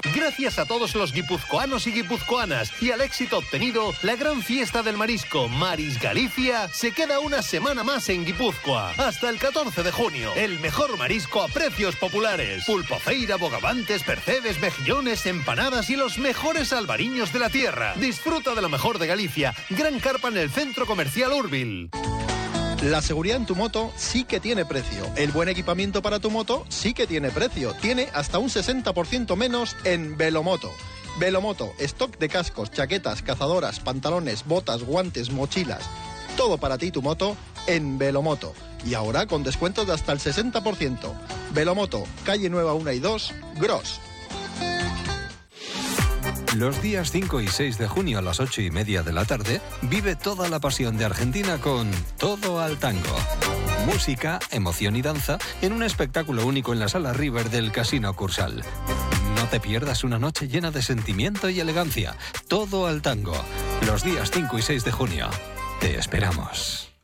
Gracias a todos los guipuzcoanos y guipuzcoanas y al éxito obtenido, la gran fiesta del marisco Maris Galicia se queda una semana más en Guipúzcoa. Hasta el 14 de junio. El mejor marisco a precios populares. Pulpofeira, bogavantes, percebes, mejillones, empanadas y los mejores albariños de la tierra. Disfruta de lo mejor de Galicia. Gran carpa en el Centro Comercial Urbil. La seguridad en tu moto sí que tiene precio. El buen equipamiento para tu moto sí que tiene precio. Tiene hasta un 60% menos en Velomoto. Velomoto, stock de cascos, chaquetas, cazadoras, pantalones, botas, guantes, mochilas. Todo para ti y tu moto en Velomoto. Y ahora con descuentos de hasta el 60%. Velomoto, calle Nueva 1 y 2, Gros. Los días 5 y 6 de junio a las 8:30 de la tarde, vive toda la pasión de Argentina con Todo al Tango. Música, emoción y danza en un espectáculo único en la Sala River del Casino Cursal. No te pierdas una noche llena de sentimiento y elegancia. Todo al Tango. Los días 5 y 6 de junio. Te esperamos.